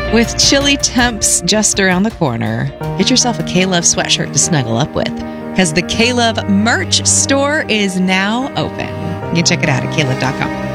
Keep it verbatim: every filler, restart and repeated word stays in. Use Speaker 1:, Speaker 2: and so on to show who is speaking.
Speaker 1: With chilly temps just around the corner, get yourself a K-Love sweatshirt to snuggle up with, because the K-Love merch store is now open. You can check it out at K love dot com.